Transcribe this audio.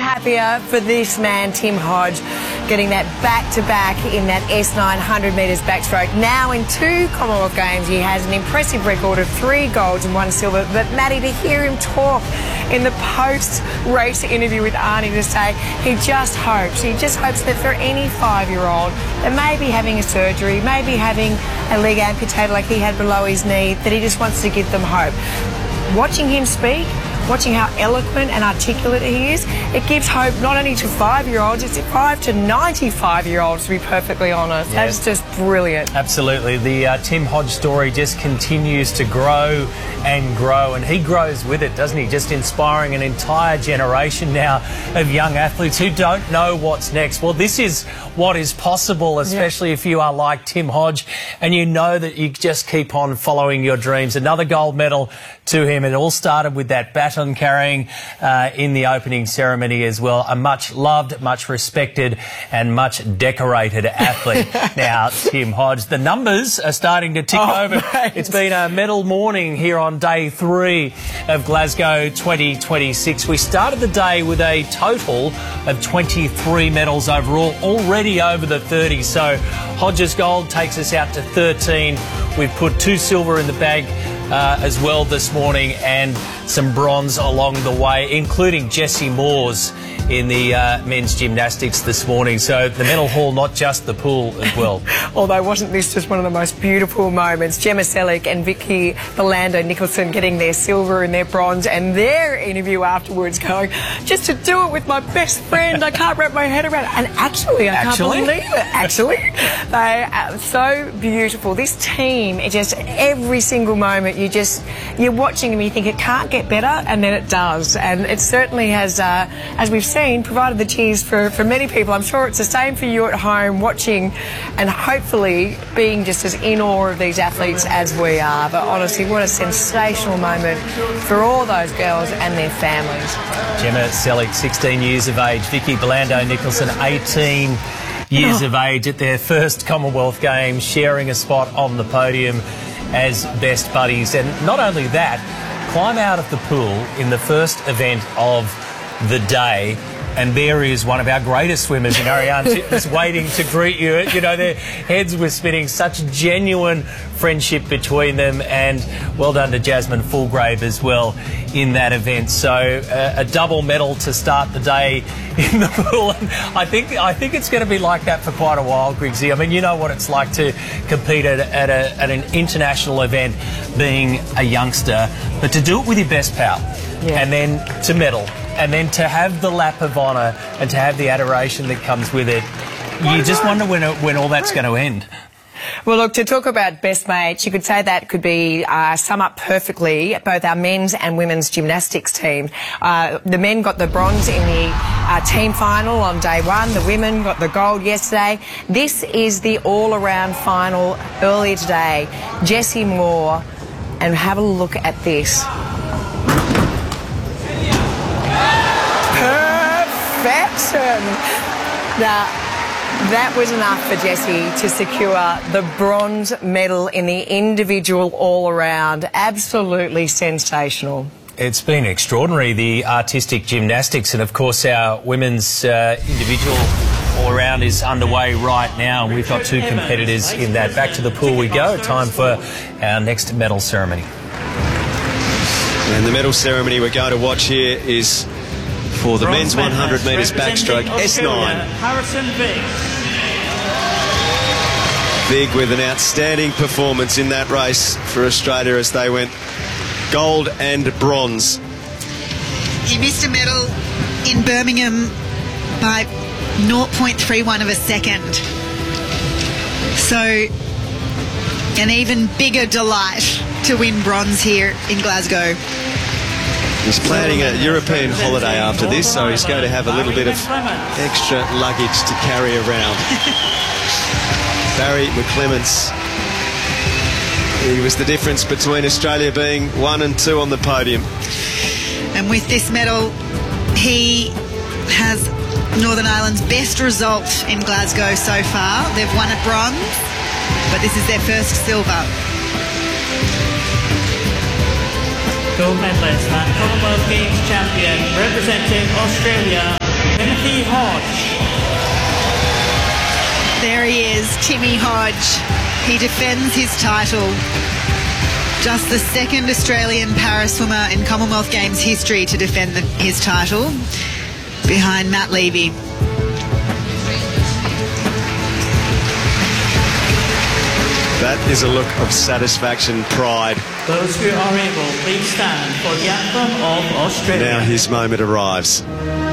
happier for this man, Tim Hodge, getting that back-to-back in that S900 metres backstroke. Now in 2 Commonwealth Games, he has an impressive record of 3 golds and 1 silver. But Maddie, to hear him talk in the post-race interview with Arnie to say he just hopes that for any 5-year-old that may be having a surgery, maybe having a leg amputated like he had below his knee, that he just wants to give them hope. Watching him speak, watching how eloquent and articulate he is, it gives hope not only to 5-year-olds, it's 5 to 95-year-olds, to be perfectly honest. Yes. That's just brilliant. Absolutely. The Tim Hodge story just continues to grow and grow, and he grows with it, doesn't he? Just inspiring an entire generation now of young athletes who don't know what's next. Well, this is what is possible, especially if you are like Tim Hodge and you know that you just keep on following your dreams. Another gold medal to him. It all started with that baton carrying in the opening ceremony as well. A much loved, much respected and much decorated athlete. Now, Tim Hodge, the numbers are starting to tick over. Mate. It's been a medal morning here on day 3 of Glasgow 2026. We started the day with a total of 23 medals overall, already over the 30. So Hodge's gold takes us out to 13. We've put 2 silver in the bag as well this morning, and some bronze along the way, including Jessie Moore's in the men's gymnastics this morning. So the medal haul, not just the pool as well. Although wasn't this just one of the most beautiful moments? Gemma Selick and Vicky Belando-Nicholson getting their silver and their bronze, and their interview afterwards going, just to do it with my best friend, I can't wrap my head around it. And actually, I can't believe it. Actually, they are so beautiful. This team, it just, every single moment, you're watching them, you think it can't get better, and then it does. And it certainly has, as we've seen, provided the cheers for many people. I'm sure it's the same for you at home, watching and hopefully being just as in awe of these athletes as we are. But honestly, what a sensational moment for all those girls and their families. Gemma Selick, 16 years of age. Vicky Belando-Nicholson, 18 years of age, at their first Commonwealth Games, sharing a spot on the podium as best buddies. And not only that, climb out of the pool in the first event of the day, and there is one of our greatest swimmers in Ariane Titmus waiting to greet you. You know, their heads were spinning. Such genuine friendship between them, and well done to Jasmine Fulgrave as well in that event. So a double medal to start the day in the pool. And I think it's going to be like that for quite a while, Griggsy. I mean, you know what it's like to compete at an international event being a youngster, but to do it with your best pal, and then to medal, and then to have the lap of honour and to have the adoration that comes with it. You just wonder when all that's going to end. Well, look, to talk about best mates, you could say that could be sum up perfectly both our men's and women's gymnastics team. The men got the bronze in the team final on day 1. The women got the gold yesterday. This is the all-around final earlier today. Jessie Moore, and have a look at this. Perfection! Now, that was enough for Jessie to secure the bronze medal in the individual all-around. Absolutely sensational. It's been extraordinary, the artistic gymnastics, and of course our women's individual all-around is underway right now, and we've got 2 competitors in that. Back to the pool we go. Time for our next medal ceremony. And the medal ceremony we're going to watch here is for the men's 100 metres backstroke, S9. Harrison Vig. Vig with an outstanding performance in that race for Australia as they went gold and bronze. He missed a medal in Birmingham by 0.31 of a second. So an even bigger delight to win bronze here in Glasgow. He's planning a European holiday after this, so he's going to have a little bit of extra luggage to carry around. Barry McClements, he was the difference between Australia being 1 and 2 on the podium. And with this medal, he has Northern Ireland's best result in Glasgow so far. They've won a bronze, but this is their first silver. Gold medalist and Commonwealth Games champion representing Australia, Hodge. There he is, Timmy Hodge. He defends his title. Just the second Australian para-swimmer in Commonwealth Games history to defend his title, behind Matt Levy. That is a look of satisfaction, pride. Those who are able, please stand for the anthem of Australia. Now his moment arrives.